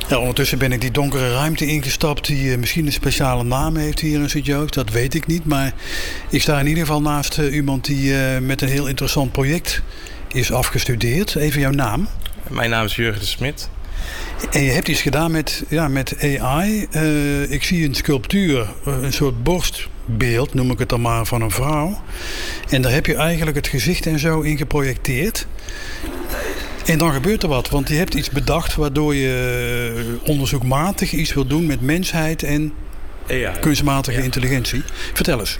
Ja, ondertussen ben ik die donkere ruimte ingestapt die misschien een speciale naam heeft hier in Sint-Joost. Dat weet ik niet, maar ik sta in ieder geval naast iemand die met een heel interessant project is afgestudeerd. Even jouw naam. Mijn naam is Jurgen de Smit. En je hebt iets gedaan met AI. Ik zie een sculptuur, een soort borstbeeld, noem ik het dan maar, van een vrouw. En daar heb je eigenlijk het gezicht en zo in geprojecteerd. En dan gebeurt er wat, want je hebt iets bedacht waardoor je onderzoekmatig iets wil doen met mensheid en kunstmatige intelligentie. Vertel eens.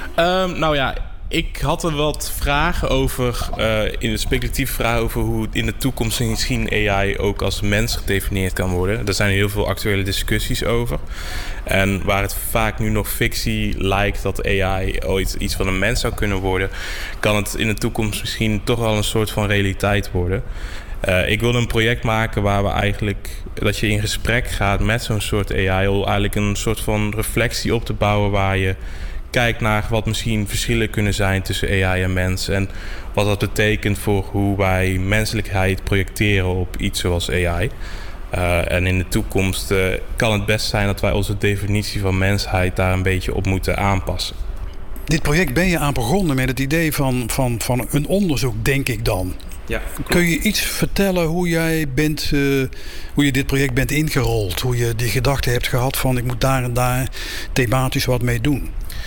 Ik had er wat vragen over, in de speculatieve vraag over hoe in de toekomst misschien AI ook als mens gedefinieerd kan worden. Er zijn heel veel actuele discussies over. En waar het vaak nu nog fictie lijkt dat AI ooit iets van een mens zou kunnen worden, kan het in de toekomst misschien toch wel een soort van realiteit worden. Ik wilde een project maken waar we eigenlijk dat je in gesprek gaat met zo'n soort AI, om eigenlijk een soort van reflectie op te bouwen waar je kijkt naar wat misschien verschillen kunnen zijn tussen AI en mens en wat dat betekent voor hoe wij menselijkheid projecteren op iets zoals AI. En in de toekomst kan het best zijn dat wij onze definitie van mensheid daar een beetje op moeten aanpassen. Dit project ben je aan begonnen met het idee van een onderzoek, denk ik dan. Ja, klopt. Kun je iets vertellen hoe je dit project bent ingerold? Hoe je die gedachte hebt gehad van ik moet daar en daar thematisch wat mee doen?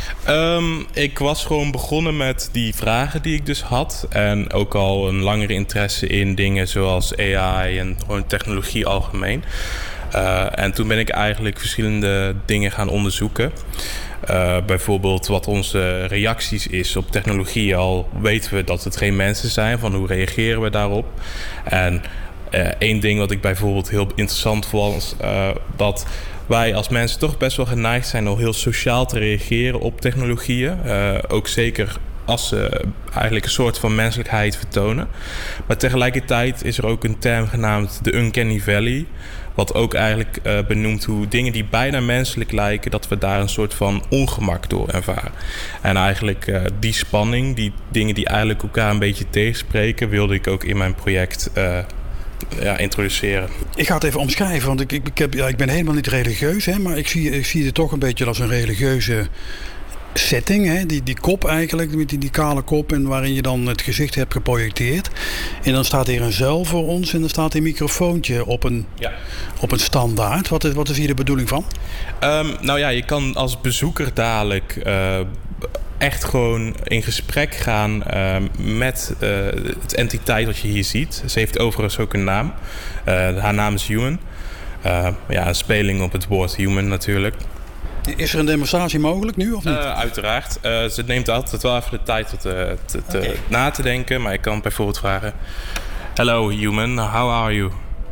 Ik was gewoon begonnen met die vragen die ik dus had. En ook al een langere interesse in dingen zoals AI en gewoon technologie algemeen. En toen ben ik eigenlijk verschillende dingen gaan onderzoeken. Bijvoorbeeld wat onze reacties is op technologie. Al weten we dat het geen mensen zijn, van hoe reageren we daarop. En één ding wat ik bijvoorbeeld heel interessant vond, dat wij als mensen toch best wel geneigd zijn om heel sociaal te reageren op technologieën. Ook zeker als ze eigenlijk een soort van menselijkheid vertonen. Maar tegelijkertijd is er ook een term genaamd de Uncanny Valley. Wat ook eigenlijk benoemt hoe dingen die bijna menselijk lijken, dat we daar een soort van ongemak door ervaren. En eigenlijk die spanning, die dingen die eigenlijk elkaar een beetje tegenspreken, wilde ik ook in mijn project introduceren. Ik ga het even omschrijven, want ik ben helemaal niet religieus, hè, maar ik zie het toch een beetje als een religieuze setting, hè? Die kop eigenlijk, met die kale kop en waarin je dan het gezicht hebt geprojecteerd. En dan staat hier een zuil voor ons en dan staat een microfoontje op een standaard. Wat is hier de bedoeling van? Je kan als bezoeker dadelijk echt gewoon in gesprek gaan met het entiteit wat je hier ziet. Ze heeft overigens ook een naam. Haar naam is Human. Een speling op het woord human natuurlijk. Is er een demonstratie mogelijk nu of niet? Uiteraard. Ze neemt altijd wel even de tijd tot na te denken. Maar ik kan bijvoorbeeld vragen: Hello human, how are you?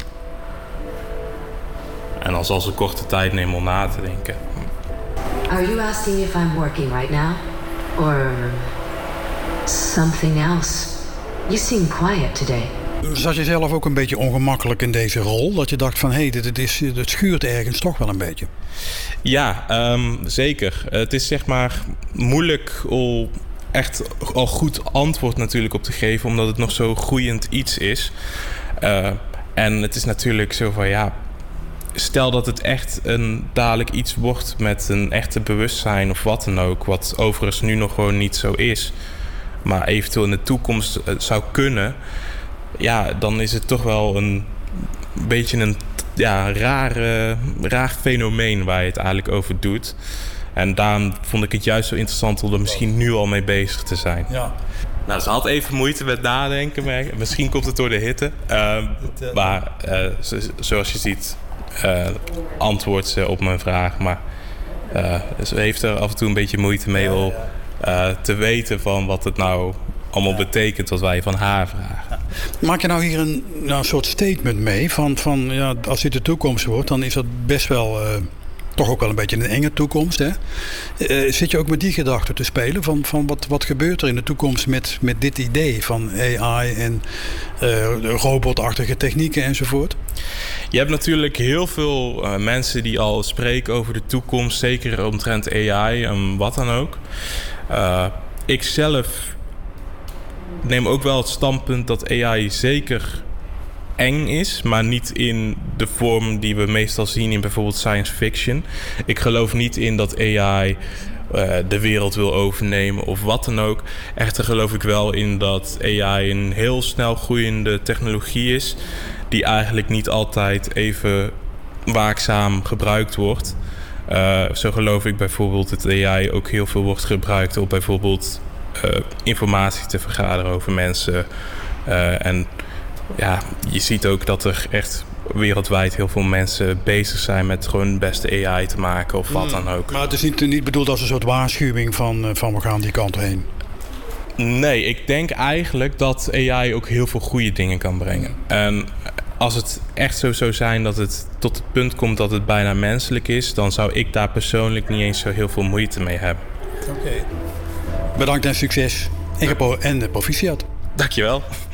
En dan zal ze korte tijd nemen om na te denken. Are you asking if I'm working right now? Or something else? You seem quiet today. Zat je zelf ook een beetje ongemakkelijk in deze rol? Dat je dacht van, het schuurt ergens toch wel een beetje? Ja, zeker. Het is zeg maar moeilijk om echt al goed antwoord natuurlijk op te geven, omdat het nog zo groeiend iets is. En het is natuurlijk zo van, stel dat het echt dadelijk iets wordt met een echte bewustzijn of wat dan ook, wat overigens nu nog gewoon niet zo is, maar eventueel in de toekomst zou kunnen, dan is het toch wel een beetje een raar fenomeen waar je het eigenlijk over doet. En daarom vond ik het juist zo interessant om er misschien nu al mee bezig te zijn. Ja. Nou, ze had even moeite met nadenken. Maar misschien komt het door de hitte. Maar zoals je ziet, antwoordt ze op mijn vraag. Maar ze heeft er af en toe een beetje moeite mee om te weten van wat het nou allemaal betekent wat wij van haar vragen. Maak je nou hier een soort statement mee van als dit de toekomst wordt, dan is dat best wel toch ook wel een beetje een enge toekomst, hè? Zit je ook met die gedachte te spelen van wat gebeurt er in de toekomst met dit idee van AI en robotachtige technieken enzovoort? Je hebt natuurlijk heel veel mensen die al spreken over de toekomst, zeker omtrent AI en wat dan ook. Ik zelf neem ook wel het standpunt dat AI zeker eng is, maar niet in de vorm die we meestal zien in bijvoorbeeld science fiction. Ik geloof niet in dat AI de wereld wil overnemen of wat dan ook. Echter geloof ik wel in dat AI een heel snel groeiende technologie is, die eigenlijk niet altijd even waakzaam gebruikt wordt. Zo geloof ik bijvoorbeeld dat AI ook heel veel wordt gebruikt om bijvoorbeeld informatie te vergaderen over mensen. En ja, je ziet ook dat er echt wereldwijd heel veel mensen bezig zijn met gewoon de beste AI te maken of wat dan ook. Maar het is niet bedoeld als een soort waarschuwing van we gaan die kant heen. Nee, ik denk eigenlijk dat AI ook heel veel goede dingen kan brengen. En als het echt zo zou zijn dat het tot het punt komt dat het bijna menselijk is, dan zou ik daar persoonlijk niet eens zo heel veel moeite mee hebben. Oké. Bedankt en succes. En proficiat. Dankjewel.